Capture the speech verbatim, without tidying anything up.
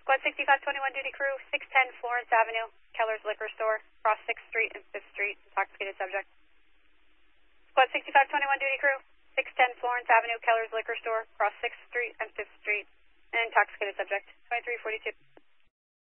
Squad sixty-five twenty-one duty crew, six ten Florence Avenue, Keller's Liquor Store, cross sixth Street and fifth Street, intoxicated subject. Squad sixty-five twenty-one duty crew, six ten Florence Avenue, Keller's Liquor Store, cross sixth Street and fifth Street, an intoxicated subject, twenty-three forty-two.